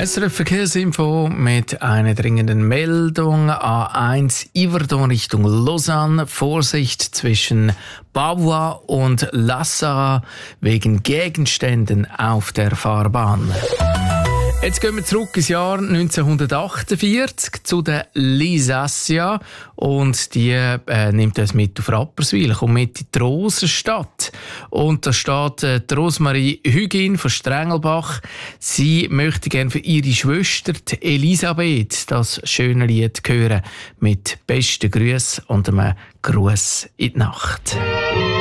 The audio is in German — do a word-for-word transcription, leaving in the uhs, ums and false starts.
S R F Verkehrsinfo mit einer dringenden Meldung. A eins Yverdon Richtung Lausanne. Vorsicht zwischen Bavois und Lassa wegen Gegenständen auf der Fahrbahn. Jetzt gehen wir zurück ins Jahr neunzehnhundertachtundvierzig zu der Lisasia und die äh, nimmt uns mit auf Rapperswil, kommt mit in die Rosenstadt. Und da steht äh, die Rosmarie Hügin von Strengelbach. Sie möchte gerne für ihre Schwester die Elisabeth das schöne Lied hören mit besten Grüßen und einem Gruß in die Nacht.